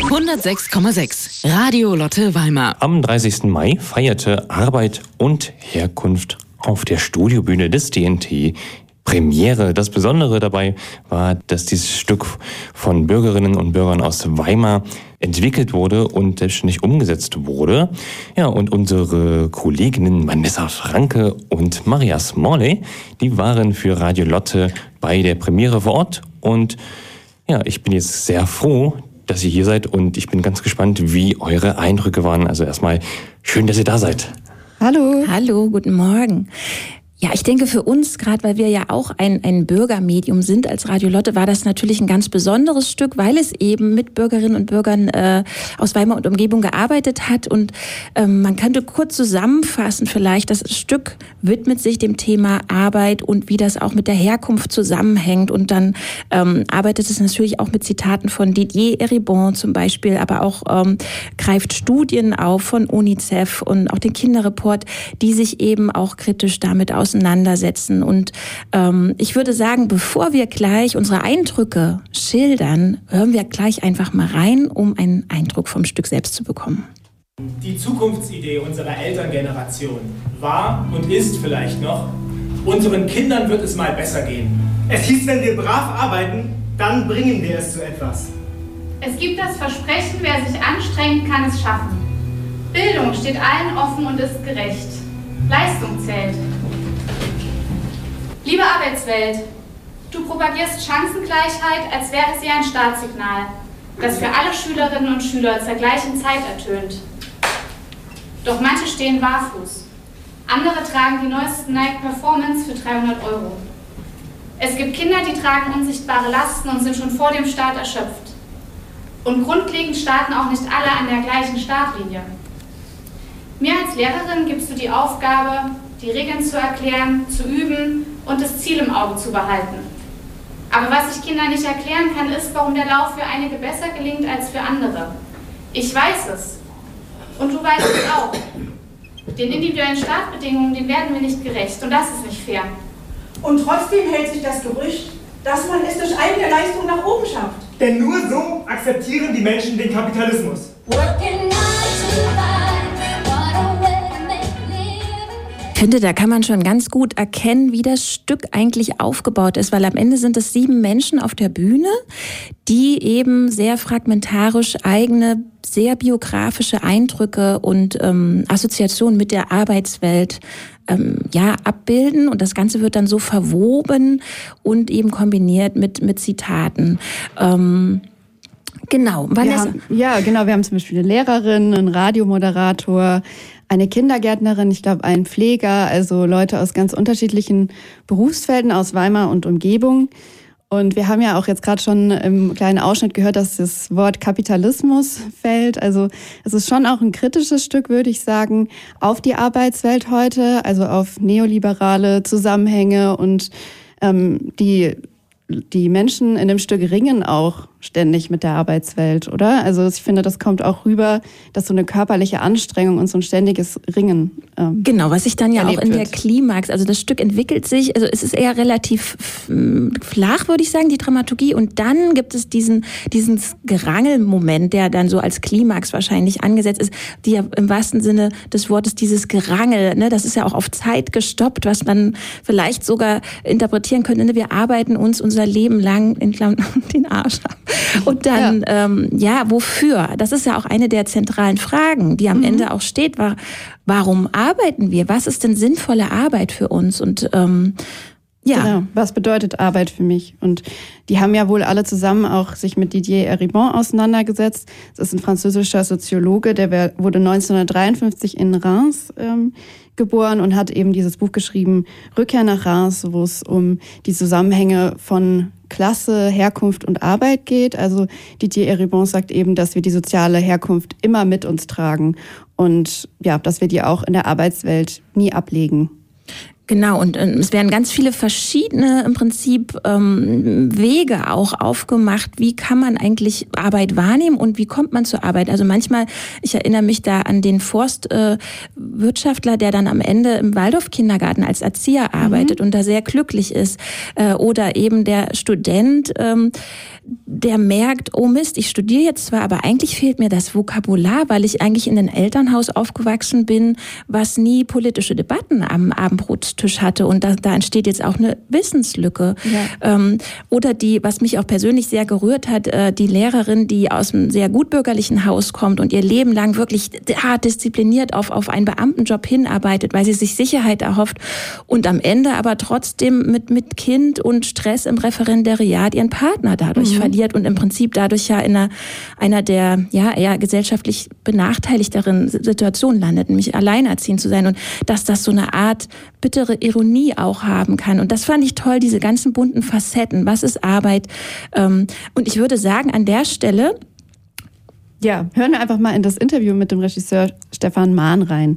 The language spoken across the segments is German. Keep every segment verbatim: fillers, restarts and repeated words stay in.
hundertsechs Komma sechs Radio Lotte Weimar. Am dreißigsten Mai feierte Arbeit und Herkunft auf der Studiobühne des D N T Premiere. Das Besondere dabei war, dass dieses Stück von Bürgerinnen und Bürgern aus Weimar entwickelt wurde und selbstständig umgesetzt wurde. Ja, und unsere Kolleginnen Vanessa Franke und Maria Smalley, die waren für Radio Lotte bei der Premiere vor Ort. Und ja, ich bin jetzt sehr froh, dass ihr hier seid und ich bin ganz gespannt, wie eure Eindrücke waren. Also erstmal schön, dass ihr da seid. Hallo. Hallo, guten Morgen. Ja, ich denke für uns, gerade weil wir ja auch ein, ein Bürgermedium sind als Radio Lotte, war das natürlich ein ganz besonderes Stück, weil es eben mit Bürgerinnen und Bürgern äh, aus Weimar und Umgebung gearbeitet hat. Und ähm, man könnte kurz zusammenfassen vielleicht, das Stück widmet sich dem Thema Arbeit und wie das auch mit der Herkunft zusammenhängt. Und dann ähm, arbeitet es natürlich auch mit Zitaten von Didier Eribon zum Beispiel, aber auch ähm, greift Studien auf von UNICEF und auch den Kinderreport, die sich eben auch kritisch damit auseinandersetzen. auseinandersetzen. Und ähm, ich würde sagen, bevor wir gleich unsere Eindrücke schildern, hören wir gleich einfach mal rein, um einen Eindruck vom Stück selbst zu bekommen. Die Zukunftsidee unserer Elterngeneration war und ist vielleicht noch, unseren Kindern wird es mal besser gehen. Es hieß, wenn wir brav arbeiten, dann bringen wir es zu etwas. Es gibt das Versprechen, wer sich anstrengt, kann es schaffen. Bildung steht allen offen und ist gerecht. Leistung zählt. Liebe Arbeitswelt, du propagierst Chancengleichheit, als wäre sie ein Startsignal, das für alle Schülerinnen und Schüler zur gleichen Zeit ertönt. Doch manche stehen barfuß. Andere tragen die neuesten Nike Performance für dreihundert Euro. Es gibt Kinder, die tragen unsichtbare Lasten und sind schon vor dem Start erschöpft. Und grundlegend starten auch nicht alle an der gleichen Startlinie. Mir als Lehrerin gibst du die Aufgabe, die Regeln zu erklären, zu üben und das Ziel im Auge zu behalten. Aber was ich Kindern nicht erklären kann, ist, warum der Lauf für einige besser gelingt als für andere. Ich weiß es. Und du weißt es auch. Den individuellen Startbedingungen, denen werden wir nicht gerecht. Und das ist nicht fair. Und trotzdem hält sich das Gerücht, dass man es durch eigene Leistung nach oben schafft. Denn nur so akzeptieren die Menschen den Kapitalismus. Ich finde, da kann man schon ganz gut erkennen, wie das Stück eigentlich aufgebaut ist, weil am Ende sind es sieben Menschen auf der Bühne, die eben sehr fragmentarisch eigene, sehr biografische Eindrücke und ähm, Assoziationen mit der Arbeitswelt ähm, ja abbilden, und das Ganze wird dann so verwoben und eben kombiniert mit mit Zitaten. Ähm, genau, Vanessa. Haben, ja, genau. Wir haben zum Beispiel eine Lehrerin, einen Radiomoderator, eine Kindergärtnerin, ich glaube einen Pfleger, also Leute aus ganz unterschiedlichen Berufsfelden aus Weimar und Umgebung. Und wir haben ja auch jetzt gerade schon im kleinen Ausschnitt gehört, dass das Wort Kapitalismus fällt. Also es ist schon auch ein kritisches Stück, würde ich sagen, auf die Arbeitswelt heute, also auf neoliberale Zusammenhänge, und ähm, die die Menschen in dem Stück ringen auch ständig mit der Arbeitswelt, oder? Also ich finde, das kommt auch rüber, dass so eine körperliche Anstrengung und so ein ständiges Ringen ähm, Genau, was sich dann ja auch in wird. der Klimax, also das Stück entwickelt sich, also es ist eher relativ flach, würde ich sagen, die Dramaturgie, und dann gibt es diesen diesen Gerangelmoment, der dann so als Klimax wahrscheinlich angesetzt ist, die ja im wahrsten Sinne des Wortes dieses Gerangel, ne, das ist ja auch auf Zeit gestoppt, was man vielleicht sogar interpretieren könnte, ne, wir arbeiten uns unser Leben lang in den Arsch ab. Und dann, ja. Ähm, ja, wofür? Das ist ja auch eine der zentralen Fragen, die am mhm. Ende auch steht. War, warum arbeiten wir? Was ist denn sinnvolle Arbeit für uns? Und ähm, ja. Genau. Was bedeutet Arbeit für mich? Und die haben ja wohl alle zusammen auch sich mit Didier Eribon auseinandergesetzt. Das ist ein französischer Soziologe, der wurde neunzehnhundertdreiundfünfzig in Reims ähm, geboren und hat eben dieses Buch geschrieben, Rückkehr nach Reims, wo es um die Zusammenhänge von Klasse, Herkunft und Arbeit geht. Also Didier Eribon sagt eben, dass wir die soziale Herkunft immer mit uns tragen und ja, dass wir die auch in der Arbeitswelt nie ablegen. Genau, und äh, es werden ganz viele verschiedene im Prinzip ähm, Wege auch aufgemacht, wie kann man eigentlich Arbeit wahrnehmen und wie kommt man zur Arbeit. Also manchmal, ich erinnere mich da an den Forstwirtschaftler, äh, der dann am Ende im Waldorf-Kindergarten als Erzieher arbeitet mhm. und da sehr glücklich ist. Äh, oder eben der Student, ähm, der merkt, oh Mist, ich studiere jetzt zwar, aber eigentlich fehlt mir das Vokabular, weil ich eigentlich in einem Elternhaus aufgewachsen bin, was nie politische Debatten am Abendbrotstisch hatte. Und da, da entsteht jetzt auch eine Wissenslücke. Ja. Ähm, oder die, was mich auch persönlich sehr gerührt hat, äh, die Lehrerin, die aus einem sehr gutbürgerlichen Haus kommt und ihr Leben lang wirklich hart diszipliniert auf, auf einen Beamtenjob hinarbeitet, weil sie sich Sicherheit erhofft und am Ende aber trotzdem mit, mit Kind und Stress im Referendariat ihren Partner dadurch mhm. verliert und im Prinzip dadurch ja in einer, einer der ja eher gesellschaftlich benachteiligteren Situationen landet, nämlich alleinerziehend zu sein und dass das so eine Art bittere Ironie auch haben kann. Und das fand ich toll, diese ganzen bunten Facetten. Was ist Arbeit? Und ich würde sagen, an der Stelle... Ja, hören wir einfach mal in das Interview mit dem Regisseur Stefan Mahn rein.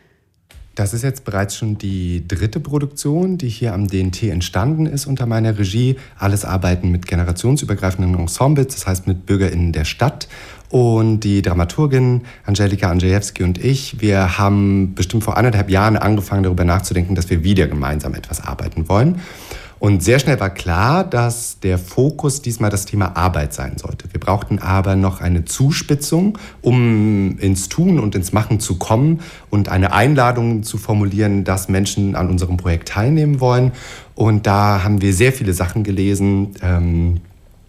Das ist jetzt bereits schon die dritte Produktion, die hier am D N T entstanden ist unter meiner Regie. Alles Arbeiten mit generationsübergreifenden Ensembles, das heißt mit BürgerInnen der Stadt. Und die Dramaturgin Angelika Andrzejewski und ich, wir haben bestimmt vor anderthalb Jahren angefangen, darüber nachzudenken, dass wir wieder gemeinsam etwas arbeiten wollen. Und sehr schnell war klar, dass der Fokus diesmal das Thema Arbeit sein sollte. Wir brauchten aber noch eine Zuspitzung, um ins Tun und ins Machen zu kommen und eine Einladung zu formulieren, dass Menschen an unserem Projekt teilnehmen wollen. Und da haben wir sehr viele Sachen gelesen, ähm,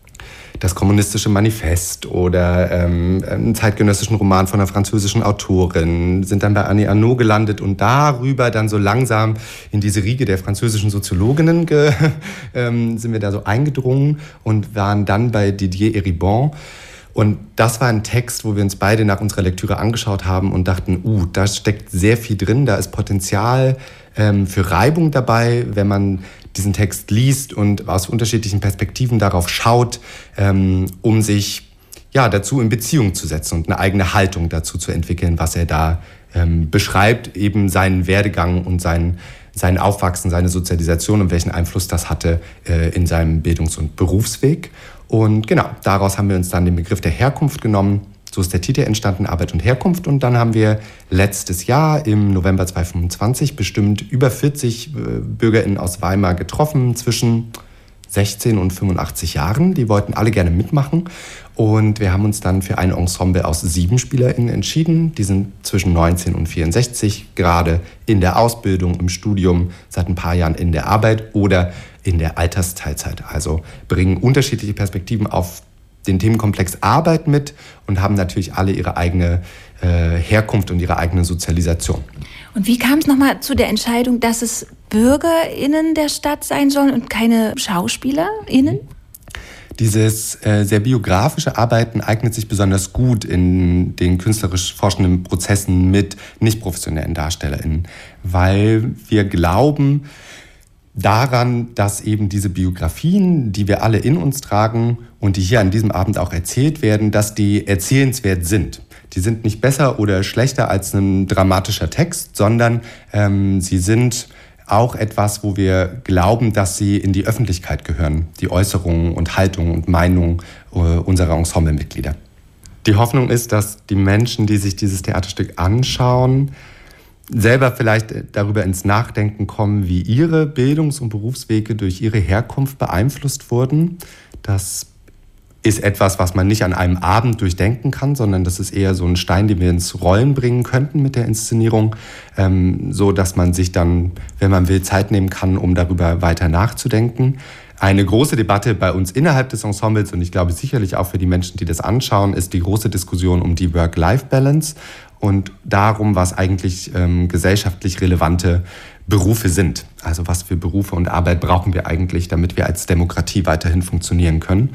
das kommunistische Manifest oder ähm, einen zeitgenössischen Roman von einer französischen Autorin, sind dann bei Annie Arnaud gelandet und darüber dann so langsam in diese Riege der französischen Soziologinnen ge, ähm, sind wir da so eingedrungen und waren dann bei Didier Eribon. Und das war ein Text, wo wir uns beide nach unserer Lektüre angeschaut haben und dachten, uh, da steckt sehr viel drin, da ist Potenzial ähm, für Reibung dabei, wenn man diesen Text liest und aus unterschiedlichen Perspektiven darauf schaut, ähm, um sich ja, dazu in Beziehung zu setzen und eine eigene Haltung dazu zu entwickeln, was er da ähm, beschreibt, eben seinen Werdegang und sein, sein Aufwachsen, seine Sozialisation und welchen Einfluss das hatte äh, in seinem Bildungs- und Berufsweg. Und genau, daraus haben wir uns dann den Begriff der Herkunft genommen. So ist der Titel entstanden, Arbeit und Herkunft. Und dann haben wir letztes Jahr im November zweitausendfünfundzwanzig bestimmt über vierzig BürgerInnen aus Weimar getroffen, zwischen sechzehn und fünfundachtzig Jahren. Die wollten alle gerne mitmachen. Und wir haben uns dann für ein Ensemble aus sieben SpielerInnen entschieden. Die sind zwischen neunzehn und vierundsechzig, gerade in der Ausbildung, im Studium, seit ein paar Jahren in der Arbeit oder in der Altersteilzeit. Also bringen unterschiedliche Perspektiven auf den Themenkomplex Arbeit mit und haben natürlich alle ihre eigene äh, Herkunft und ihre eigene Sozialisation. Und wie kam es nochmal zu der Entscheidung, dass es BürgerInnen der Stadt sein sollen und keine SchauspielerInnen? Dieses äh, sehr biografische Arbeiten eignet sich besonders gut in den künstlerisch forschenden Prozessen mit nicht professionellen DarstellerInnen, weil wir glauben daran, dass eben diese Biografien, die wir alle in uns tragen und die hier an diesem Abend auch erzählt werden, dass die erzählenswert sind. Die sind nicht besser oder schlechter als ein dramatischer Text, sondern ähm, sie sind auch etwas, wo wir glauben, dass sie in die Öffentlichkeit gehören, die Äußerungen und Haltungen und Meinungen äh, unserer Ensemblemitglieder. Die Hoffnung ist, dass die Menschen, die sich dieses Theaterstück anschauen, selber vielleicht darüber ins Nachdenken kommen, wie ihre Bildungs- und Berufswege durch ihre Herkunft beeinflusst wurden. Das ist etwas, was man nicht an einem Abend durchdenken kann, sondern das ist eher so ein Stein, den wir ins Rollen bringen könnten mit der Inszenierung, ähm, so dass man sich dann, wenn man will, Zeit nehmen kann, um darüber weiter nachzudenken. Eine große Debatte bei uns innerhalb des Ensembles und ich glaube sicherlich auch für die Menschen, die das anschauen, ist die große Diskussion um die Work-Life-Balance und darum, was eigentlich ähm, gesellschaftlich relevante Berufe sind. Also was für Berufe und Arbeit brauchen wir eigentlich, damit wir als Demokratie weiterhin funktionieren können.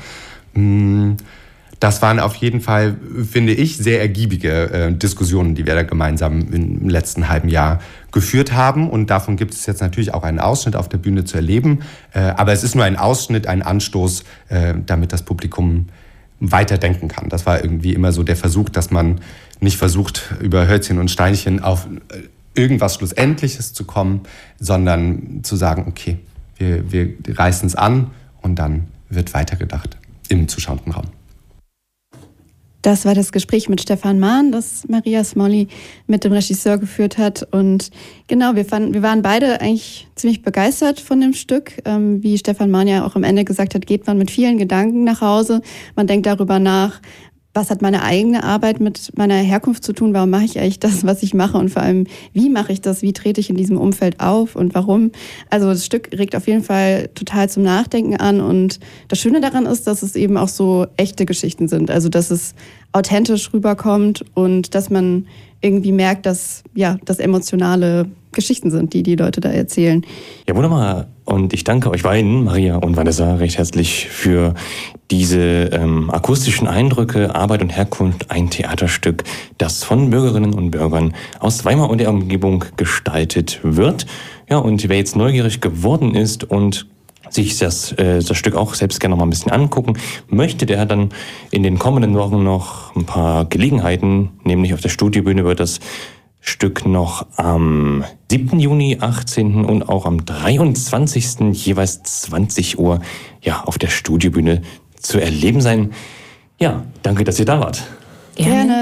Das waren auf jeden Fall, finde ich, sehr ergiebige äh, Diskussionen, die wir da gemeinsam im letzten halben Jahr geführt haben. Und davon gibt es jetzt natürlich auch einen Ausschnitt auf der Bühne zu erleben. Äh, aber es ist nur ein Ausschnitt, ein Anstoß, äh, damit das Publikum weiterdenken kann. Das war irgendwie immer so der Versuch, dass man nicht versucht, über Hölzchen und Steinchen auf irgendwas Schlussendliches zu kommen, sondern zu sagen, okay, wir, wir reißen es an und dann wird weitergedacht im zuschauenden Raum. Das war das Gespräch mit Stefan Mahn, das Maria Smolly mit dem Regisseur geführt hat. Und genau, wir, fanden, wir waren beide eigentlich ziemlich begeistert von dem Stück. Ähm, wie Stefan Mahn ja auch am Ende gesagt hat, geht man mit vielen Gedanken nach Hause. Man denkt darüber nach, was hat meine eigene Arbeit mit meiner Herkunft zu tun? Warum mache ich eigentlich das, was ich mache? Und vor allem, wie mache ich das? Wie trete ich in diesem Umfeld auf und warum? Also das Stück regt auf jeden Fall total zum Nachdenken an. Und das Schöne daran ist, dass es eben auch so echte Geschichten sind. Also dass es authentisch rüberkommt und dass man irgendwie merkt, dass ja, das emotionale Geschichten sind, die die Leute da erzählen. Ja, wunderbar. Und ich danke euch beiden, Maria und Vanessa, recht herzlich für diese ähm, akustischen Eindrücke, Arbeit und Herkunft, ein Theaterstück, das von Bürgerinnen und Bürgern aus Weimar und der Umgebung gestaltet wird. Ja, und wer jetzt neugierig geworden ist und sich das, äh, das Stück auch selbst gerne noch mal ein bisschen angucken möchte, der hat dann in den kommenden Wochen noch ein paar Gelegenheiten, nämlich auf der Studiobühne wird das Stück noch am siebten Juni, achtzehnten und auch am dreiundzwanzigsten jeweils zwanzig Uhr ja, auf der Studiobühne zu erleben sein. Ja, danke, dass ihr da wart. Gerne.